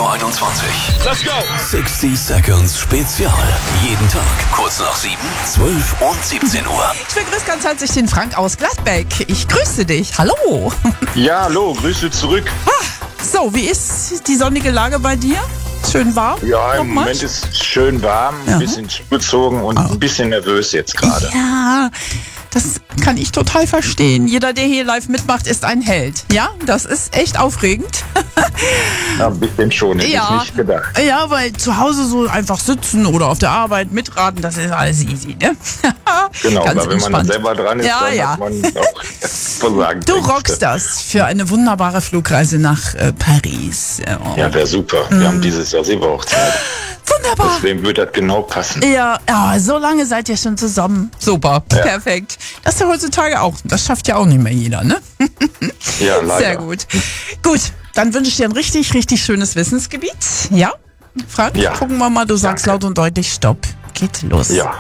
Radio 21. Let's go! 60 Seconds Spezial. Jeden Tag kurz nach 7, 12 und 17 Uhr. Ich begrüße ganz herzlich den Frank aus Gladbeck. Ich grüße dich. Hallo. Ja, hallo, Grüße zurück. So, wie ist die sonnige Lage bei dir? Schön warm? Ja, im Nochmal? Moment ist es schön warm, Ja. ein bisschen zugezogen und ein bisschen nervös jetzt gerade. Ja, das kann ich total verstehen. Jeder, der hier live mitmacht, ist ein Held. Ja, das ist echt aufregend. Ja, ein bisschen schon, hätte ich nicht gedacht. Ja, weil zu Hause so einfach sitzen oder auf der Arbeit mitraten, das ist alles easy, ne? Genau, Ganz aber wenn man dann entspannt. selber dran ist, Ja, dann ja. hat man auch Versagen. Du rockst das für eine wunderbare Flugreise nach Paris. Oh. Ja, wäre super. Wir haben dieses Jahr Silberhochzeit. Wunderbar. Deswegen würde das genau passen. Ja, so lange seid ihr schon zusammen. Super, perfekt. Das ist ja heutzutage auch, das schafft ja auch nicht mehr jeder, ne? Ja, leider. Sehr gut. Gut, dann wünsche ich dir ein richtig, richtig schönes Wissensgebiet. Ja? Frank, Ja. gucken wir mal, du sagst laut und deutlich Stopp. Geht los. Ja.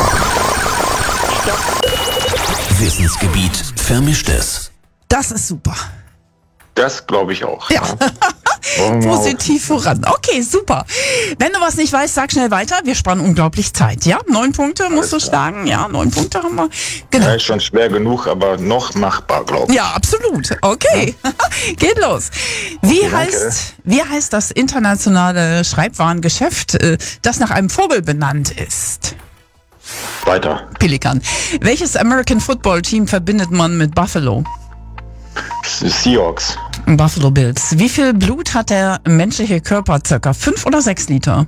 Wissensgebiet Vermischtes. Das ist super. Das glaube ich auch. Ja. Wollen wir mal- Positiv voran. Okay, super. Wenn du was nicht weißt, sag schnell weiter. Wir sparen unglaublich Zeit. Ja, 9 Punkte musst du schlagen. Ja, 9 Punkte haben wir. Genau. Ja, ist schon schwer genug, aber noch machbar, glaube ich. Ja, absolut. Okay, geht los. Wie heißt das internationale Schreibwarengeschäft, das nach einem Vogel benannt ist? Weiter. Pelikan. Welches American Football Team verbindet man mit Buffalo? Seahawks. Buffalo Bills. Wie viel Blut hat der menschliche Körper? Circa 5 oder 6 Liter?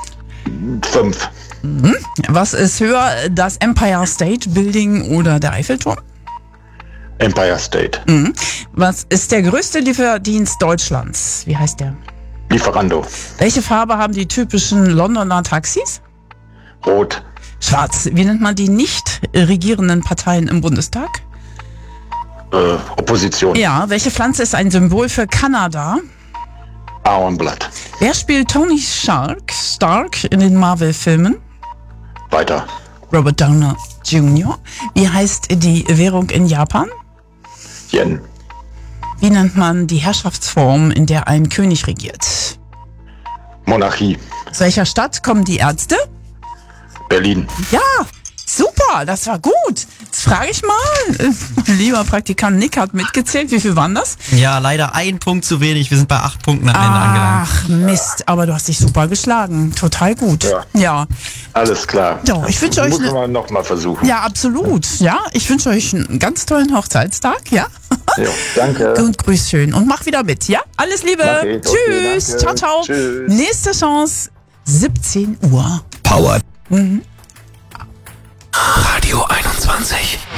5. Was ist höher, das Empire State Building oder der Eiffelturm? Empire State. Was ist der größte Lieferdienst Deutschlands? Wie heißt der? Lieferando. Welche Farbe haben die typischen Londoner Taxis? Rot. Schwarz. Wie nennt man die nicht regierenden Parteien im Bundestag? Opposition. Ja. Welche Pflanze ist ein Symbol für Kanada? Ahornblatt. Wer spielt Tony Stark in den Marvel-Filmen? Weiter. Robert Downey Jr. Wie heißt die Währung in Japan? Yen. Wie nennt man die Herrschaftsform, in der ein König regiert? Monarchie. Aus welcher Stadt kommen die Ärzte? Berlin. Ja, super, das war gut. Jetzt frage ich mal, lieber Praktikant Nick hat mitgezählt. Wie viel waren das? Ja, leider 1 Punkt zu wenig. Wir sind bei 8 Punkten am Ende angelangt. Ach Mist, aber du hast dich super geschlagen. Total gut. Ja. Alles klar. So, ich wünsche euch Muss man noch mal versuchen. Ja, absolut. Ja, ich wünsche euch einen ganz tollen Hochzeitstag. Ja. Ja, danke. Und grüß schön und mach wieder mit. Ja, alles Liebe. Okay, Tschüss. danke. Ciao, ciao. Tschüss. Nächste Chance, 17 Uhr. Powered. Radio 21.